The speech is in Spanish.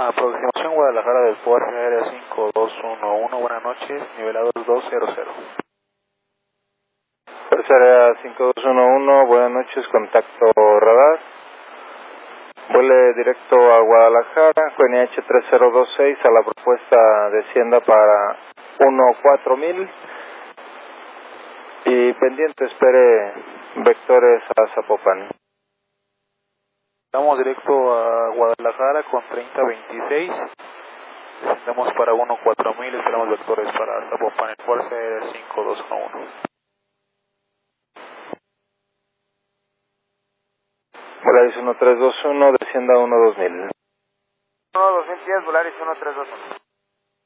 Aproximación Guadalajara del Fuerza Aérea 5211, buenas noches, nivelados 200. Fuerza Aérea 5211, buenas noches, contacto radar. Vuele directo a Guadalajara, QNH 3026, a la propuesta descienda para 14000 y pendiente espere vectores a Zapopan. Estamos directo a Guadalajara con 3026, descendemos para 14000, esperamos vectores para Zapopan en Fuerza Aérea 5211. Volaris 1321, descienda 12000. 12010, Volaris 1321.